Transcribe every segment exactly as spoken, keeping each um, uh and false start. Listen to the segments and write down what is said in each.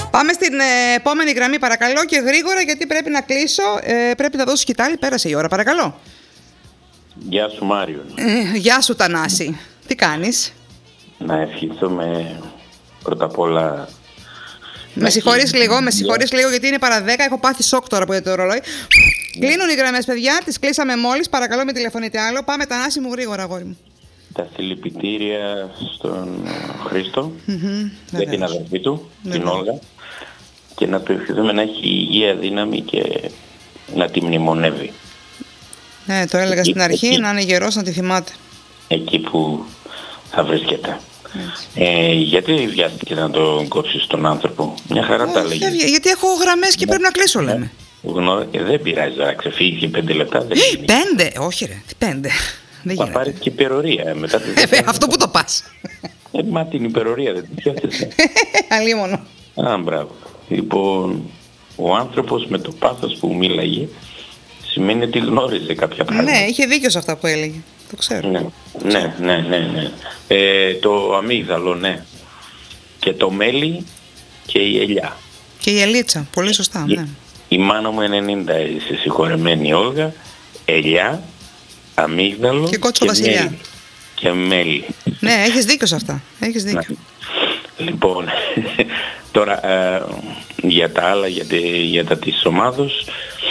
Πάμε στην ε, επόμενη γραμμή παρακαλώ και γρήγορα γιατί πρέπει να κλείσω. Ε, πρέπει να δώσω σκητάλη, πέρασε η ώρα παρακαλώ. Γεια σου Μάριο. Ε, γεια σου Τανάση. Τι κάνεις? Να ευχηθούμε πρώτα απ' όλα. Με συγχωρείς λίγο, με συγχωρείς λίγο γιατί είναι παρά δέκα, έχω πάθει σοκ τώρα που είναι το ρολόι. Κλείνουν οι γραμμές παιδιά, τις κλείσαμε μόλις, παρακαλώ με τηλεφωνείτε άλλο. Πάμε Τανάση μου γρήγορα αγόρι μου. Τα συλληπιτήρια στον Χρήστο Mm-hmm, για την αδερφή του, Βεβαίως. την Όλγα, και να του ευχηθούμε να έχει υγεία, δύναμη και να τη μνημονεύει. Ναι, το έλεγα Εκεί, στην αρχή, εκεί. να είναι γερός να τη θυμάται. Εκεί που θα βρίσκεται. Ε, γιατί δεν βιάστηκε να τον κόψεις τον άνθρωπο? Μια χαρά τα Όχι, λέγει. δεν βγαίνει, γιατί έχω γραμμές και πρέπει να κλείσω λέμε. Γνω... Ε, δεν πειράζει να ξεφύγει και πέντε λεπτά. Δεν Ε, γίνει. πέντε, όχι ρε, τι πέντε. Δεν Θα γίνεται. πάρει και υπερορία ε, μετά τη Ε, βε, αυτό που το πας. Ε, μα την υπερορία δεν την πιάσετε. Αλίμονο. Α, μπράβο. Λοιπόν, ο άνθρωπος με το πάθος που μίλαγε σημαίνει ότι γνώριζε κάποια πράγματα. Ναι, είχε δίκιο σε αυτά που έλεγε. Το ξέρω. Ναι, ναι, ναι, ναι, ναι. Ε, το αμύγδαλο, ναι. Και το μέλι και η ελιά. Και η ελίτσα, πολύ σωστά, ναι. Η μάνα μου ενενήντα, είσαι συγχωρεμένη Όλγα. Ελιά, αμύγδαλο Και κότσο βασιλιά. μέλι. Και μέλι. Ναι, έχεις δίκιο σε αυτά. Έχεις δίκιο. Λοιπόν, τώρα ε, για τα άλλα, για, τη, για τα της ομάδος,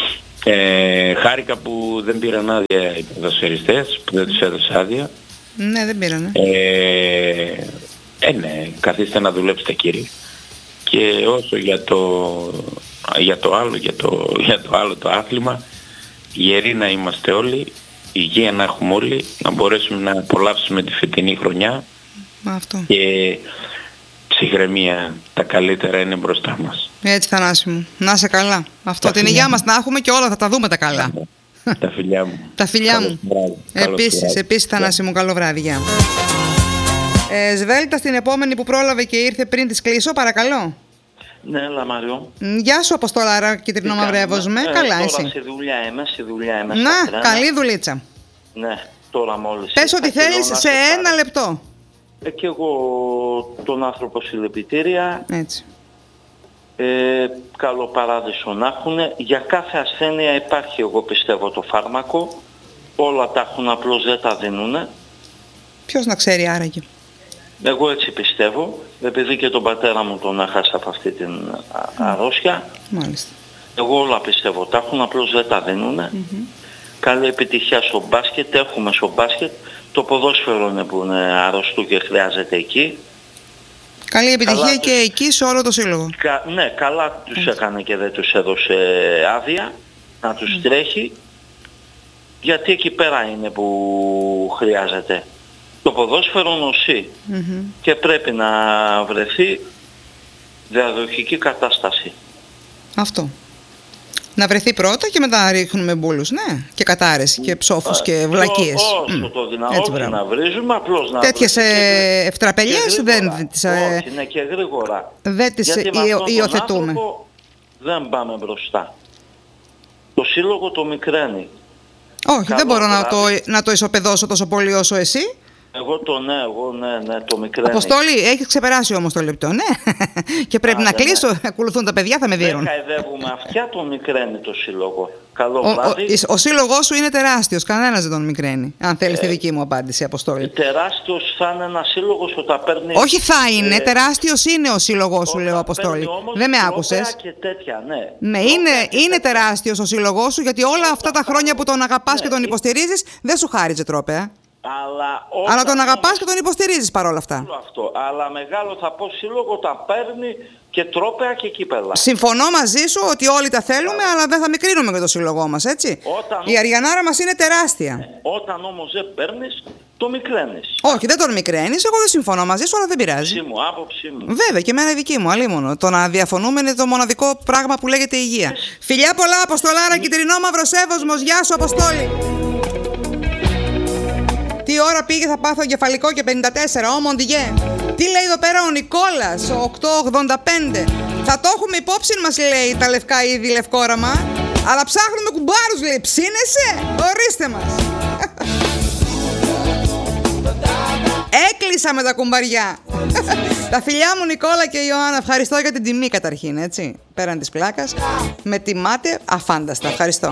ε, χάρηκα που δεν πήραν άδεια οι ποδοσφαιριστές, που δεν τους έδωσε άδεια. Ναι, δεν πήρανε. Ε, ε, ναι, καθίστε να δουλέψετε κύριε. Και όσο για το, για το άλλο, για το, για το άλλο το άθλημα, γεροί να είμαστε όλοι, υγεία να έχουμε όλοι, να μπορέσουμε να απολαύσουμε τη φετινή χρονιά. Μα αυτό. Και ψυχραιμία, τα καλύτερα είναι μπροστά μας. Έτσι Θανάση μου. Να είσαι καλά. Αυτό, Τα την φιλιά υγεία μου. μας να έχουμε και όλα θα τα δούμε τα καλά. Τα φιλιά μου. Τα φιλιά Καλώς μου. βράδυ. Καλώς Επίσης, βράδυ. επίσης Θανάση μου, καλό βράδυ. Γεια. Ε, Σβέλτα στην επόμενη που πρόλαβε και ήρθε πριν της κλείσω, παρακαλώ. Ναι, έλα Μαριό. Μ, Γεια σου Αποστολάρα, κυτρινό μαυρεύος με. Ε, Καλά, τώρα εσύ. στη δουλειά είμαι, στη δουλειά είμαι. στα Να, τρένα. καλή δουλίτσα. Ναι, τώρα μόλις. Πες ήρθα ό,τι και θέλεις λέω να σε σε ένα πάρω. λεπτό. Ε, και εγώ τον άνθρωπο συλληπιτήρια, Έτσι. ε, καλό παράδεισο να έχουν. Για κάθε ασθένεια υπάρχει, εγώ πιστεύω, το φάρμακο. Όλα τα έχουν, απλώς δεν τα δίνουνε. Ποιος να ξέρει άραγε. Εγώ έτσι πιστεύω, επειδή και τον πατέρα μου τον έχασα από αυτή την α- αρρώστια. Μάλιστα. Εγώ όλα πιστεύω, τα έχουν, απλώς δεν τα δίνουνε. Καλή επιτυχία στο μπάσκετ, έχουμε στο μπάσκετ. Το ποδόσφαιρο είναι που είναι αρρωστού και χρειάζεται εκεί. Καλή επιτυχία Καλά και τους- εκεί σε όλο το σύλλογο. Κα, ναι, καλά τους έκανε και δεν τους έδωσε άδεια να τους τρέχει. Γιατί εκεί πέρα είναι που χρειάζεται. Το ποδόσφαιρο νοσεί Μμμ. και πρέπει να βρεθεί διαδοχική κατάσταση. Αυτό. Να βρεθεί πρώτα και μετά ρίχνουμε μπούλους, ναι. Και κατάρες και ψόφους και βλακίες. Ό- Όσο Μμ. το δυνατό, Έτσι, όχι μπράβο. να βρίζουμε, απλώς να Τέτοιες βρεθεί και ε, γρή- ευτραπελιές και δεν γρήγορα. τις, ε, Όχι, ναι, και γρήγορα. δεν τις Γιατί με υιο- αυτόν τον υιοθετούμε. άνθρωπο δεν πάμε μπροστά. Το σύλλογο το μικραίνει. Όχι, Καλό δεν μπορώ να το, βράδυ. να το ισοπεδώσω τόσο πολύ όσο εσύ. Εγώ το ναι, εγώ ναι, ναι, το μικραίνει. Αποστόλη, έχεις ξεπεράσει όμως το λεπτό, ναι. Και πρέπει Α, να ναι, κλείσω, ακολουθούν τα παιδιά, θα με Δεν δίνουν. καηδεύουμε αυτιά, το μικραίνει το σύλλογο. Καλό Ο, ο, βράδυ. ο σύλλογός σου είναι τεράστιος, κανένας δεν τον μικραίνει. Αν θέλεις Ε, τη δική μου απάντηση, Αποστόλη. Τεράστιος θα είναι ένα σύλλογος όταν παίρνει... Όχι θα είναι, ε, τεράστιος είναι ο σύλλογός σου, όταν λέω Αποστόλη. παίρνει όμως Δεν με τρόπαια άκουσες. και τέτοια, ναι. Ναι, Τρόπαια είναι, και είναι τέτοια. τεράστιος ο σύλλογός σου, γιατί όλα αυτά τα χρόνια που τον αγαπάς Ναι, και τον ε- υποστηρίζεις, δεν σου χάριζε τρόπαια. Αλλά, Αλλά όταν τον αγαπάς όμως- και τον υποστηρίζεις παρόλα αυτά. Όλο αυτό. Αλλά μεγάλο θα πω σύλλογο όταν παίρνει και τρόπαια και κύπελα. Συμφωνώ μαζί σου ότι όλοι τα θέλουμε, αλλά δεν θα μικρύνουμε και το σύλλογό μας, έτσι. Όταν- Η Αριανάρα μας είναι τεράστια. Όταν όμως δεν παίρνεις, το μικραίνεις. Όχι, δεν τον μικραίνεις, εγώ δεν συμφωνώ μαζί σου, αλλά δεν πειράζει. Άποψή μου, άποψή μου. Βέβαια, και εμένα η δική μου, αλίμονο. Το να διαφωνούμε είναι το μοναδικό πράγμα που λέγεται υγεία. Φιλιά πολλά, Αποστολάρα, κυτρινό μαύρο σέβοσμος. Γεια σου, Αποστόλη. Τι ώρα πήγε, θα πάθω εγκεφαλικό και πενήντα τέσσερα, ω Μοντιγέ. Τι λέει εδώ πέρα ο Νικόλας, ο οκτώ ογδόντα πέντε. Θα το έχουμε υπόψη μας, λέει, τα λευκά είδη λευκόραμα. Αλλά ψάχνουμε κουμπάρους, λέει. Ψήνεσαι, ορίστε μας. Έκλεισα με τα κουμπαριά. Τα φιλιά μου Νικόλα και Ιωάννα. Ευχαριστώ για την τιμή καταρχήν, έτσι. Πέραν της πλάκας. Με τιμάτε αφάνταστα. Ευχαριστώ.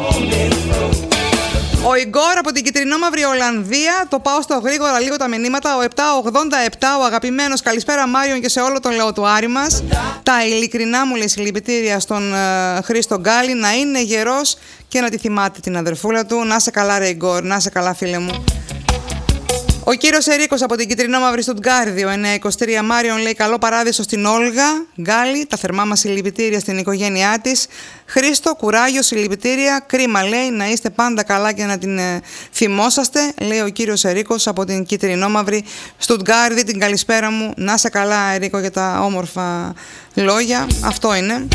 Ο Ιγκόρ από την Κιτρινόμαυρη Ολλανδία. Το πάω στο γρήγορα λίγο τα μηνύματα. Ο επτά ογδόντα επτά, ο αγαπημένος. Καλησπέρα Μάριον και σε όλο τον λαό του Άρη μας. Τα ειλικρινά μου λέει συλληπιτήρια στον uh, Χρήστο Γκάλη. Να είναι γερός και να τη θυμάται την αδερφούλα του. Να σε καλά ρε Ιγκόρ, να σε καλά φίλε μου. Ο κύριος Ερίκος από την Κιτρινόμαυρη Στουτγκάρδη, ο εννιά είκοσι τρία Μάριον λέει καλό παράδεισο στην Όλγα Γκάλη, τα θερμά μας συλληπιτήρια στην οικογένειά της. Χρήστο, κουράγιο, συλληπιτήρια, κρίμα λέει, να είστε πάντα καλά και να την ε, θυμόσαστε, λέει ο κύριος Ερίκος από την Κιτρινόμαυρη Στουτγκάρδη. Την καλησπέρα μου, να σε καλά Ερίκο για τα όμορφα λόγια, αυτό είναι.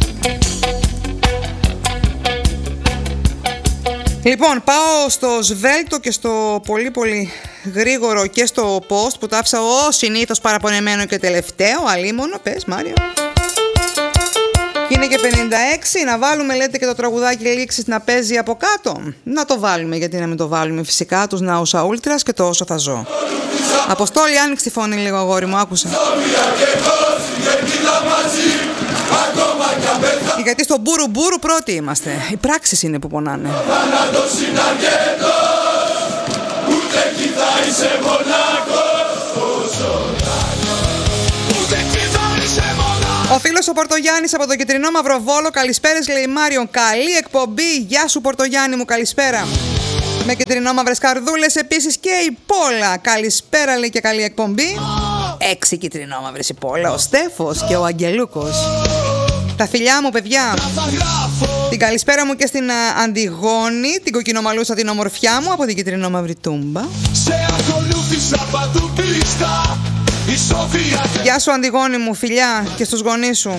Λοιπόν, πάω στο σβέλτο και στο πολύ πολύ γρήγορο και στο post που τα άφησα ως συνήθως παραπονεμένο και τελευταίο, αλίμονο, πες Μάριο. Και είναι και πενήντα έξι, να βάλουμε λέτε και το τραγουδάκι λήξης να παίζει από κάτω. Να το βάλουμε, γιατί να μην το βάλουμε φυσικά, τους Νάουσα Ούλτρας και το Όσο θα ζω. Αποστόλη, άνοιξε τη φωνή λίγο αγόρι μου, άκουσα. Γιατί στο μπούρου μπούρου πρώτοι είμαστε. Οι πράξεις είναι που πονάνε. Ο φίλος ο Πορτογιάννης από το Κιτρινόμαυρο Βόλο. Καλησπέρες λέει Μάριον. Καλή εκπομπή. Γεια σου Πορτογιάννη μου, καλησπέρα. Με κιτρινόμαυρες καρδούλες επίσης και η Πόλα. Καλησπέρα λέει και καλή εκπομπή. Έξι κιτρινόμαυρες η Πόλα. Ο Στέφος και ο Αγγελούκος. Τα φιλιά μου παιδιά. Την καλησπέρα μου και στην uh, Αντιγόνη, την κοκκινομαλούσα την ομορφιά μου από την Κιτρινόμαυρη Τούμπα. Σε ακολούθησα παντού πίστα. Γεια σου Αντιγόνη μου, φιλιά και στους γονείς σου.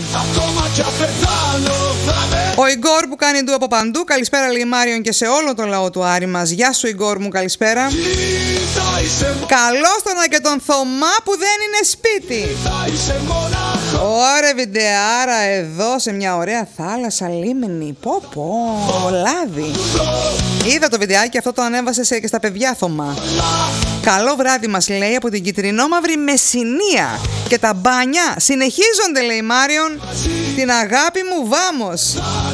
Ο Ιγκόρ που κάνει ντου από παντού. Καλησπέρα λέει Μάριον και σε όλο το λαό του Άρη μας. Γεια σου Ιγκόρ μου, καλησπέρα. Καλώς τον και τον Θωμά που δεν είναι σπίτι. Ωραία βιντεάρα εδώ σε μια ωραία θάλασσα λίμνη. Πω πω, λάδι. Είδα το βιντεάκι αυτό, το ανέβασε και στα παιδιά Θωμά. Καλό βράδυ μας λέει από την Κιτρινόμαυρη Μεσσηνία. Και τα μπάνια συνεχίζονται λέει Μάριον. Την αγάπη μου βάμος.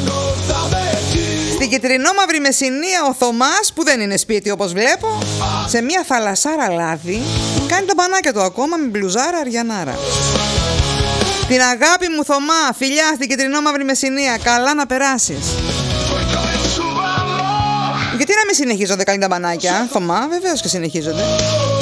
Στην Κιτρινόμαυρη Μεσσηνία ο Θωμάς που δεν είναι σπίτι όπως βλέπω, σε μια θαλασσάρα λάδι, κάνει τα μπανάκια του ακόμα με μπλουζάρα αριανάρα. Την αγάπη μου Θωμά, φιλιά στην Κιτρινόμαυρη Μεσσηνία. Καλά να περάσεις. Γιατί να μην συνεχίζονται καλή τα μπανάκια, Θωμά, βεβαίως και συνεχίζονται.